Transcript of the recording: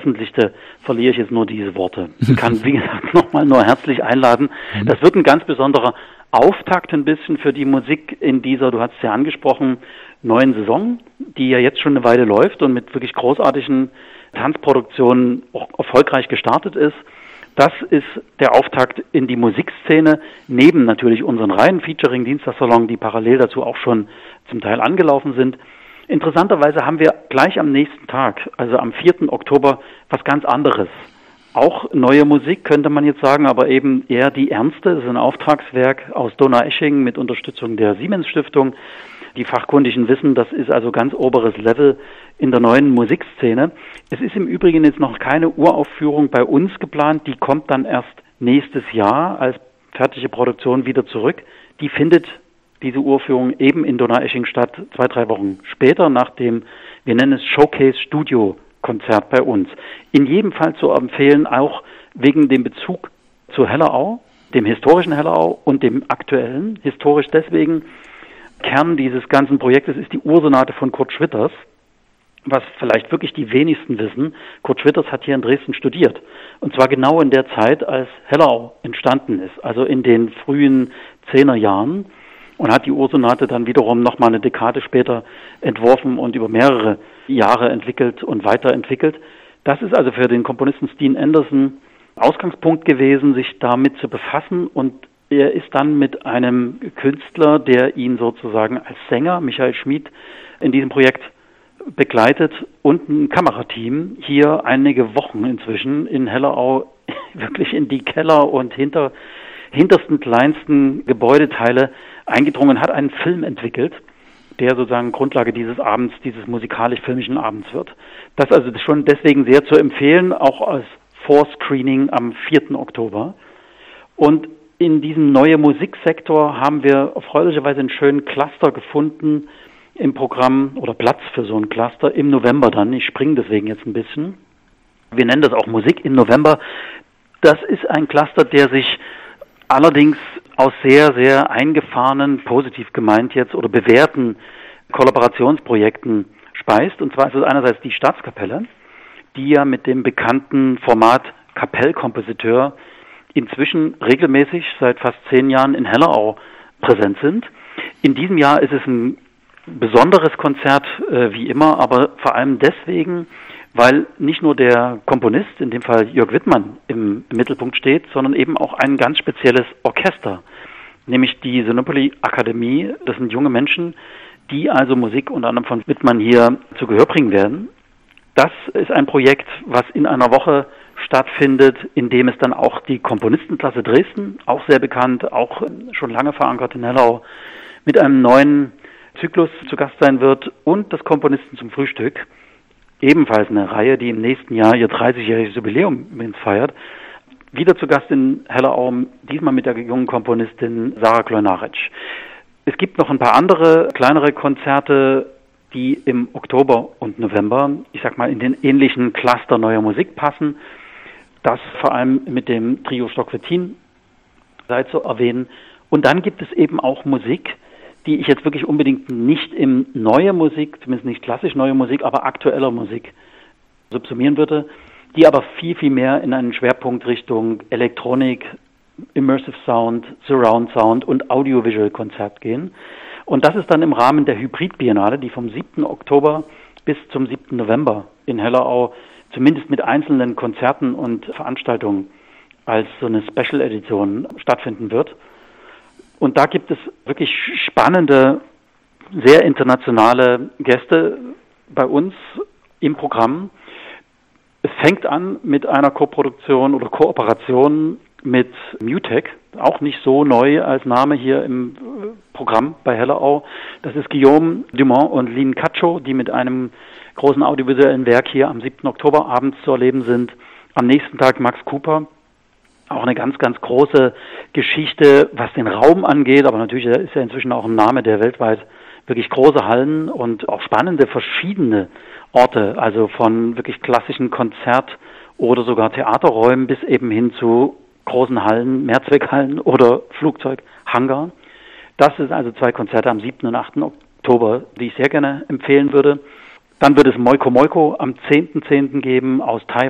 veröffentlichte, verliere ich jetzt nur diese Worte. Ich kann, wie gesagt, nochmal nur herzlich einladen. Das wird ein ganz besonderer Auftakt ein bisschen für die Musik in dieser, du hast es ja angesprochen, neuen Saison, die ja jetzt schon eine Weile läuft und mit wirklich großartigen Tanzproduktionen auch erfolgreich gestartet ist. Das ist der Auftakt in die Musikszene, neben natürlich unseren Reihen Featuring Dienstagssalon, die parallel dazu auch schon zum Teil angelaufen sind. Interessanterweise haben wir gleich am nächsten Tag, also am 4. Oktober, was ganz anderes. Auch neue Musik, könnte man jetzt sagen, aber eben eher die ernste. Das ist ein Auftragswerk aus Donaueschingen mit Unterstützung der Siemens Stiftung. Die Fachkundigen wissen, das ist also ganz oberes Level in der neuen Musikszene. Es ist im Übrigen jetzt noch keine Uraufführung bei uns geplant. Die kommt dann erst nächstes Jahr als fertige Produktion wieder zurück. Die findet diese Uraufführung eben in Donaueschingen statt, 2-3 Wochen später, nach dem, wir nennen es Showcase Studio Konzert bei uns. In jedem Fall zu empfehlen, auch wegen dem Bezug zu Hellerau, dem historischen Hellerau und dem aktuellen. Historisch deswegen, Kern dieses ganzen Projektes ist die Ursonate von Kurt Schwitters, was vielleicht wirklich die wenigsten wissen. Kurt Schwitters hat hier in Dresden studiert. Und zwar genau in der Zeit, als Hellerau entstanden ist, also in den frühen 10er Jahren. Und hat die Ursonate dann wiederum nochmal eine Dekade später entworfen und über mehrere Jahre entwickelt und weiterentwickelt. Das ist also für den Komponisten Steen Anderson Ausgangspunkt gewesen, sich damit zu befassen. Und er ist dann mit einem Künstler, der ihn sozusagen als Sänger, Michael Schmid, in diesem Projekt begleitet und ein Kamerateam hier einige Wochen inzwischen in Hellerau wirklich in die Keller und hintersten, kleinsten Gebäudeteile eingedrungen, hat einen Film entwickelt, der sozusagen Grundlage dieses Abends, dieses musikalisch-filmischen Abends wird. Das also schon deswegen sehr zu empfehlen, auch als Vorscreening am 4. Oktober. Und in diesem neuen Musiksektor haben wir erfreulicherweise einen schönen Cluster gefunden im Programm oder Platz für so ein Cluster im November dann. Ich springe deswegen jetzt ein bisschen. Wir nennen das auch Musik im November. Das ist ein Cluster, der sich allerdings aus sehr, sehr eingefahrenen, positiv gemeint jetzt, oder bewährten Kollaborationsprojekten speist. Und zwar ist es einerseits die Staatskapelle, die ja mit dem bekannten Format Kapellkompositeur inzwischen regelmäßig seit fast 10 Jahren in Hellerau präsent sind. In diesem Jahr ist es ein besonderes Konzert, wie immer, aber vor allem deswegen, weil nicht nur der Komponist, in dem Fall Jörg Wittmann, im Mittelpunkt steht, sondern eben auch ein ganz spezielles Orchester, nämlich die Sinopoli Akademie. Das sind junge Menschen, die also Musik unter anderem von Wittmann hier zu Gehör bringen werden. Das ist ein Projekt, was in einer Woche stattfindet, in dem es dann auch die Komponistenklasse Dresden, auch sehr bekannt, auch schon lange verankert in Hellerau, mit einem neuen Zyklus zu Gast sein wird, und das Komponisten zum Frühstück, ebenfalls eine Reihe, die im nächsten Jahr ihr 30-jähriges Jubiläum übrigens feiert. Wieder zu Gast in Hellerau, diesmal mit der jungen Komponistin Sarah Klojnaric. Es gibt noch ein paar andere kleinere Konzerte, die im Oktober und November, ich sag mal, in den ähnlichen Cluster neuer Musik passen. Das vor allem mit dem Trio Stock-Wettin sei zu erwähnen. Und dann gibt es eben auch Musik, die ich jetzt wirklich unbedingt nicht in neue Musik, zumindest nicht klassisch neue Musik, aber aktueller Musik subsumieren würde, die aber viel, viel mehr in einen Schwerpunkt Richtung Elektronik, Immersive Sound, Surround Sound und Audiovisual-Konzert gehen. Und das ist dann im Rahmen der Hybrid-Biennale, die vom 7. Oktober bis zum 7. November in Hellerau zumindest mit einzelnen Konzerten und Veranstaltungen als so eine Special-Edition stattfinden wird. Und da gibt es wirklich spannende, sehr internationale Gäste bei uns im Programm. Es fängt an mit einer Koproduktion oder Kooperation mit Mutec, auch nicht so neu als Name hier im Programm bei Hellerau. Das ist Guillaume Dumont und Lynn Cacho, die mit einem großen audiovisuellen Werk hier am 7. Oktober abends zu erleben sind. Am nächsten Tag Max Cooper, auch eine ganz, ganz große Geschichte, was den Raum angeht, aber natürlich ist er inzwischen auch ein Name, der weltweit wirklich große Hallen und auch spannende verschiedene Orte, also von wirklich klassischen Konzert- oder sogar Theaterräumen bis eben hin zu großen Hallen, Mehrzweckhallen oder Flugzeughangar. Das sind also 2 Konzerte am 7. und 8. Oktober, die ich sehr gerne empfehlen würde. Dann wird es Moiko Moiko am 10.10. geben aus Taiwan.